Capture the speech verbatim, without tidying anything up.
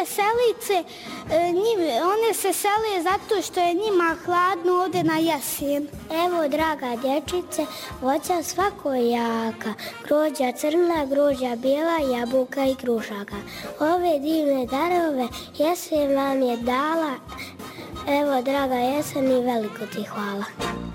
selice, one se sele zato što je njima hladno ovdje na jesen. Evo, draga dječice, voća svakojaka, grožđa crna, grožđa bijela, jabuka i krušaka. Ove divne darove jesen vam je dala. Evo, draga jesen, i veliko ti hvala.